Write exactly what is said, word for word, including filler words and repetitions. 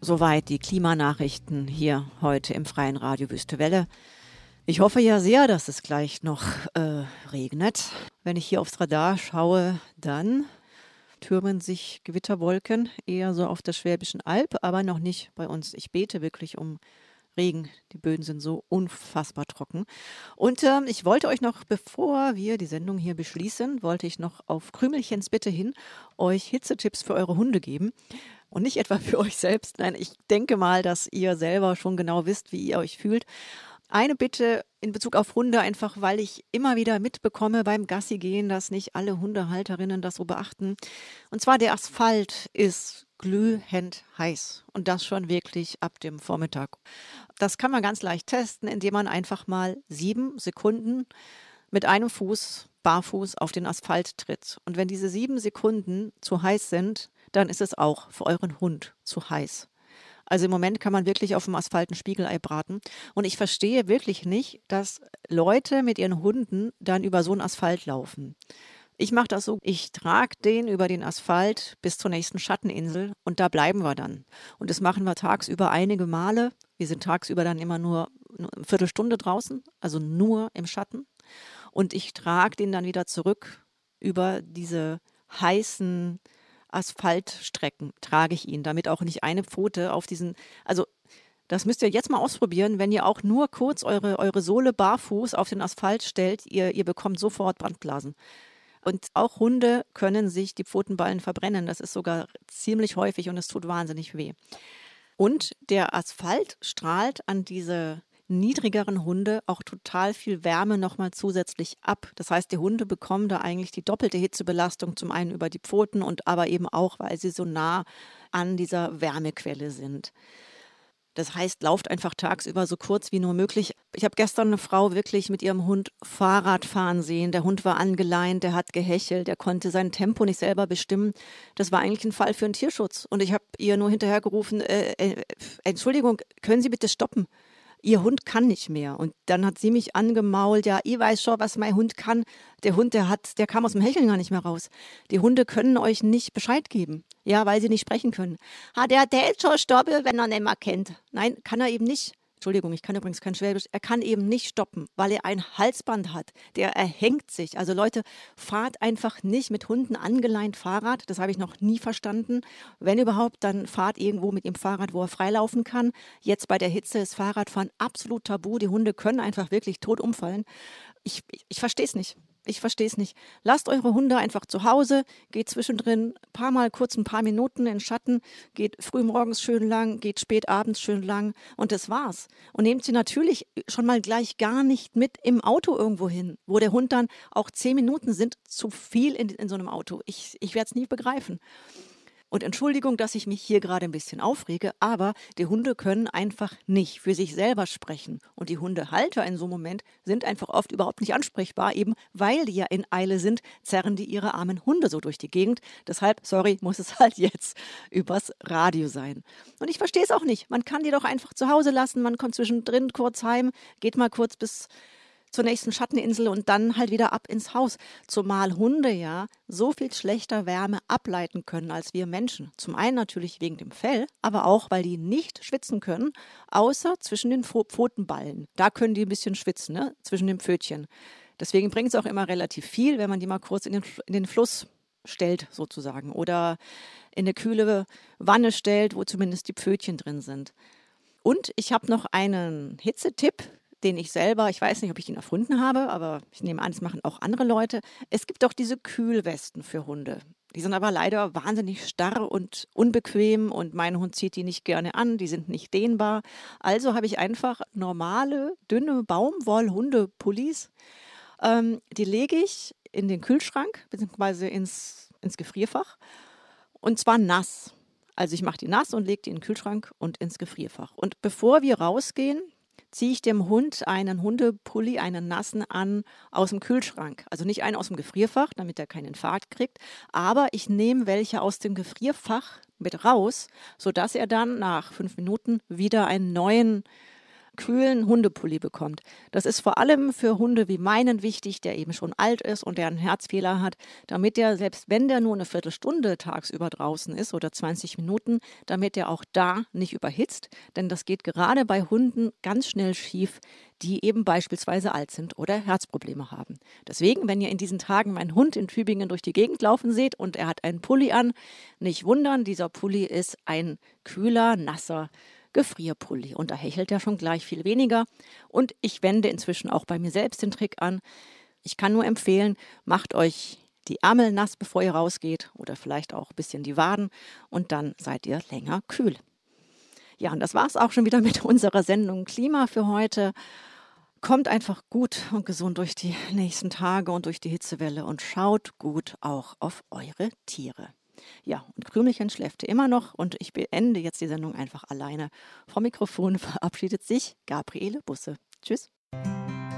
Soweit die Klimanachrichten hier heute im Freien Radio Wüste Welle. Ich hoffe ja sehr, dass es gleich noch äh, regnet. Wenn ich hier aufs Radar schaue, dann türmen sich Gewitterwolken eher so auf der Schwäbischen Alb, aber noch nicht bei uns. Ich bete wirklich um Regen. Die Böden sind so unfassbar trocken. Und äh, ich wollte euch noch, bevor wir die Sendung hier beschließen, wollte ich noch auf Krümelchens Bitte hin euch Hitzetipps für eure Hunde geben. Und nicht etwa für euch selbst. Nein, ich denke mal, dass ihr selber schon genau wisst, wie ihr euch fühlt. Eine Bitte in Bezug auf Hunde, einfach weil ich immer wieder mitbekomme beim Gassi-Gehen, dass nicht alle Hundehalterinnen das so beachten. Und zwar der Asphalt ist glühend heiß und das schon wirklich ab dem Vormittag. Das kann man ganz leicht testen, indem man einfach mal sieben Sekunden mit einem Fuß barfuß auf den Asphalt tritt. Und wenn diese sieben Sekunden zu heiß sind, dann ist es auch für euren Hund zu heiß. Also im Moment kann man wirklich auf dem Asphalt ein Spiegelei braten. Und ich verstehe wirklich nicht, dass Leute mit ihren Hunden dann über so einen Asphalt laufen. Ich mache das so, ich trage den über den Asphalt bis zur nächsten Schatteninsel und da bleiben wir dann. Und das machen wir tagsüber einige Male. Wir sind tagsüber dann immer nur eine Viertelstunde draußen, also nur im Schatten. Und ich trage den dann wieder zurück über diese heißen Asphaltstrecken, trage ich ihn, damit auch nicht eine Pfote auf diesen, also das müsst ihr jetzt mal ausprobieren, wenn ihr auch nur kurz eure, eure Sohle barfuß auf den Asphalt stellt, ihr, ihr bekommt sofort Brandblasen. Und auch Hunde können sich die Pfotenballen verbrennen, das ist sogar ziemlich häufig und es tut wahnsinnig weh. Und der Asphalt strahlt an diese niedrigeren Hunde auch total viel Wärme nochmal zusätzlich ab. Das heißt, die Hunde bekommen da eigentlich die doppelte Hitzebelastung, zum einen über die Pfoten und aber eben auch, weil sie so nah an dieser Wärmequelle sind. Das heißt, lauft einfach tagsüber so kurz wie nur möglich. Ich habe gestern eine Frau wirklich mit ihrem Hund Fahrrad fahren sehen. Der Hund war angeleint, der hat gehechelt, der konnte sein Tempo nicht selber bestimmen. Das war eigentlich ein Fall für einen Tierschutz. Und ich habe ihr nur hinterhergerufen, äh, äh, Entschuldigung, können Sie bitte stoppen? Ihr Hund kann nicht mehr. Und dann hat sie mich angemault, ja, ich weiß schon, was mein Hund kann. Der Hund, der hat, der kam aus dem Hecheln gar nicht mehr raus. Die Hunde können euch nicht Bescheid geben. Ja, weil sie nicht sprechen können. Ha, der hält schon stoppen, wenn er nicht mehr kennt. Nein, kann er eben nicht. Entschuldigung, ich kann übrigens kein Schwäbisch. Er kann eben nicht stoppen, weil er ein Halsband hat. Der erhängt sich. Also Leute, fahrt einfach nicht mit Hunden angeleint Fahrrad. Das habe ich noch nie verstanden. Wenn überhaupt, dann fahrt irgendwo mit dem Fahrrad, wo er freilaufen kann. Jetzt bei der Hitze ist Fahrradfahren absolut tabu. Die Hunde können einfach wirklich tot umfallen. Ich, ich, ich verstehe es nicht. Ich verstehe es nicht. Lasst eure Hunde einfach zu Hause, geht zwischendrin ein paar Mal kurz ein paar Minuten in den Schatten, geht früh morgens schön lang, geht spät abends schön lang und das war's. Und nehmt sie natürlich schon mal gleich gar nicht mit im Auto irgendwo hin, wo der Hund dann auch zehn Minuten sind zu viel in, in so einem Auto. Ich, ich werde es nie begreifen. Und Entschuldigung, dass ich mich hier gerade ein bisschen aufrege, aber die Hunde können einfach nicht für sich selber sprechen. Und die Hundehalter in so einem Moment sind einfach oft überhaupt nicht ansprechbar, eben weil die ja in Eile sind, zerren die ihre armen Hunde so durch die Gegend. Deshalb, sorry, muss es halt jetzt übers Radio sein. Und ich verstehe es auch nicht. Man kann die doch einfach zu Hause lassen, man kommt zwischendrin kurz heim, geht mal kurz bis zur nächsten Schatteninsel und dann halt wieder ab ins Haus. Zumal Hunde ja so viel schlechter Wärme ableiten können als wir Menschen. Zum einen natürlich wegen dem Fell, aber auch, weil die nicht schwitzen können, außer zwischen den Pfotenballen. Da können die ein bisschen schwitzen, ne? Zwischen den Pfötchen. Deswegen bringt es auch immer relativ viel, wenn man die mal kurz in den, in den Fluss stellt sozusagen oder in eine kühle Wanne stellt, wo zumindest die Pfötchen drin sind. Und ich habe noch einen Hitzetipp, den ich selber, ich weiß nicht, ob ich ihn erfunden habe, aber ich nehme an, das machen auch andere Leute. Es gibt auch diese Kühlwesten für Hunde. Die sind aber leider wahnsinnig starr und unbequem und mein Hund zieht die nicht gerne an, die sind nicht dehnbar. Also habe ich einfach normale, dünne Baumwoll-Hunde-Pullis. Ähm, die lege ich in den Kühlschrank, beziehungsweise ins, ins Gefrierfach und zwar nass. Also ich mache die nass und lege die in den Kühlschrank und ins Gefrierfach. Und bevor wir rausgehen, ziehe ich dem Hund einen Hundepulli, einen nassen an aus dem Kühlschrank. Also nicht einen aus dem Gefrierfach, damit er keinen Infarkt kriegt, aber ich nehme welche aus dem Gefrierfach mit raus, sodass er dann nach fünf Minuten wieder einen neuen kühlen Hundepulli bekommt. Das ist vor allem für Hunde wie meinen wichtig, der eben schon alt ist und der einen Herzfehler hat, damit der, selbst wenn der nur eine Viertelstunde tagsüber draußen ist oder zwanzig Minuten, damit der auch da nicht überhitzt. Denn das geht gerade bei Hunden ganz schnell schief, die eben beispielsweise alt sind oder Herzprobleme haben. Deswegen, wenn ihr in diesen Tagen meinen Hund in Tübingen durch die Gegend laufen seht und er hat einen Pulli an, nicht wundern, dieser Pulli ist ein kühler, nasser Gefrierpulli und da hechelt er schon gleich viel weniger. Und ich wende inzwischen auch bei mir selbst den Trick an. Ich kann nur empfehlen, macht euch die Ärmel nass, bevor ihr rausgeht oder vielleicht auch ein bisschen die Waden und dann seid ihr länger kühl. Ja, und das war es auch schon wieder mit unserer Sendung Klima für heute. Kommt einfach gut und gesund durch die nächsten Tage und durch die Hitzewelle und schaut gut auch auf eure Tiere. Ja, und Krümelchen schläft immer noch und ich beende jetzt die Sendung einfach alleine. Vom Mikrofon verabschiedet sich Gabriele Busse. Tschüss.